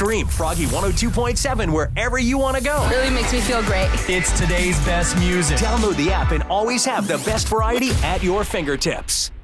Stream Froggy 102.7 wherever you want to go. Really makes me feel great. It's today's best music. Download the app and always have the best variety at your fingertips.